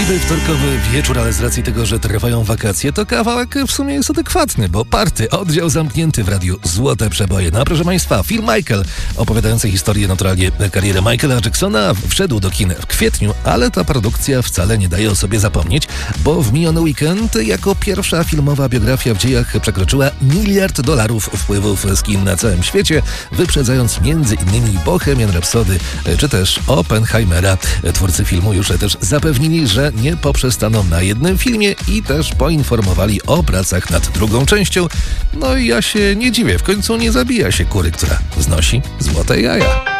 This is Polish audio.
Niby wtorkowy wieczór, ale z racji tego, że trwają wakacje, to kawałek w sumie jest adekwatny, bo Party, oddział zamknięty w radiu Złote Przeboje. No a proszę Państwa, film Michael, opowiadający historię naturalnie karierę Michaela Jacksona, wszedł do kin w kwietniu, ale ta produkcja wcale nie daje o sobie zapomnieć, bo w miniony weekend jako pierwsza filmowa biografia w dziejach przekroczyła $1 miliard wpływów z kin na całym świecie, wyprzedzając m.in. Bohemian Rhapsody czy też Oppenheimera. Twórcy filmu już też zapewnili, że nie poprzestaną na jednym filmie i też poinformowali o pracach nad drugą częścią. No i ja się nie dziwię, w końcu nie zabija się kury, która znosi złote jaja.